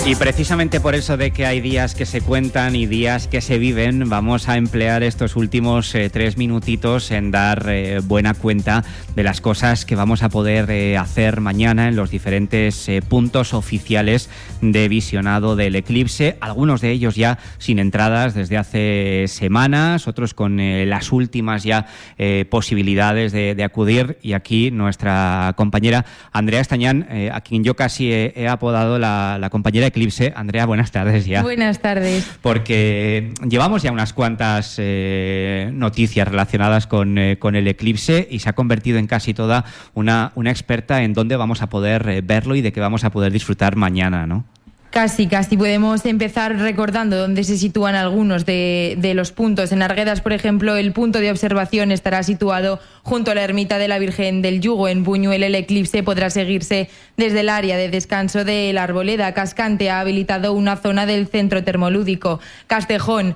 Y precisamente por eso de que hay días que se cuentan y días que se viven, vamos a emplear estos últimos 3 minutitos en dar buena cuenta de las cosas que vamos a poder hacer mañana en los diferentes puntos oficiales de visionado del eclipse. Algunos de ellos ya sin entradas desde hace semanas, otros con las últimas ya posibilidades de acudir. Y aquí nuestra compañera Andrea Estañán, a quien yo casi he apodado la compañera Eclipse. Andrea, buenas tardes ya. Buenas tardes. Porque llevamos ya unas cuantas noticias relacionadas con el eclipse y se ha convertido en casi toda una experta en dónde vamos a poder verlo y de qué vamos a poder disfrutar mañana, ¿no? Casi. Podemos empezar recordando dónde se sitúan algunos de los puntos. En Arguedas, por ejemplo, el punto de observación estará situado junto a la ermita de la Virgen del Yugo. En Buñuel, el eclipse podrá seguirse desde el área de descanso de la Arboleda. Cascante ha habilitado una zona del centro termolúdico. Castejón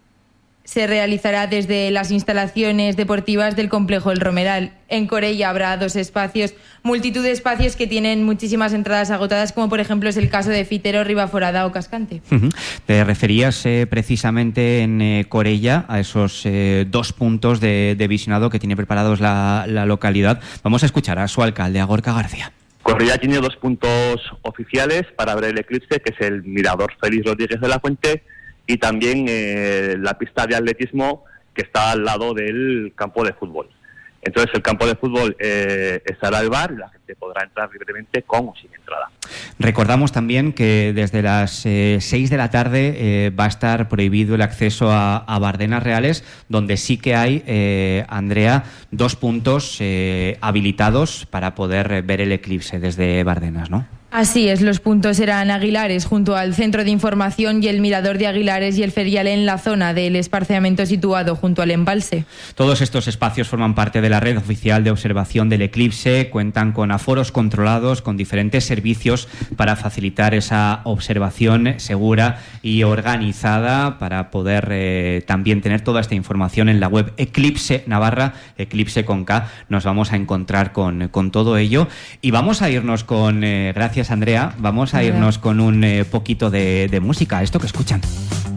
se realizará desde las instalaciones deportivas del complejo El Romeral. En Corella habrá 2 espacios, multitud de espacios que tienen muchísimas entradas agotadas, como por ejemplo es el caso de Fitero, Ribaforada o Cascante. Te referías precisamente en Corella a esos 2 puntos de visionado que tiene preparados la localidad. Vamos a escuchar a su alcalde, a Gorka García. Corella tiene 2 puntos oficiales para ver el eclipse, que es el Mirador Félix Rodríguez de la Fuente y también la pista de atletismo que está al lado del campo de fútbol. Entonces el campo de fútbol estará al bar y la gente podrá entrar libremente con o sin entrada. Recordamos también que desde las 6 de la tarde va a estar prohibido el acceso a Bardenas Reales, donde sí que hay, Andrea, 2 puntos habilitados para poder ver el eclipse desde Bardenas, ¿no? Así es, los puntos serán Aguilares junto al Centro de Información y el Mirador de Aguilares y el Ferial en la zona del esparceamiento situado junto al embalse. Todos estos espacios forman parte de la red oficial de observación del eclipse, cuentan con aforos controlados, con diferentes servicios para facilitar esa observación segura y organizada, para poder también tener toda esta información en la web Eclipse Navarra, Eclipse con K. Nos vamos a encontrar con todo ello y vamos a irnos con, gracias Andrea, vamos a irnos con un poquito de música, esto que escuchan.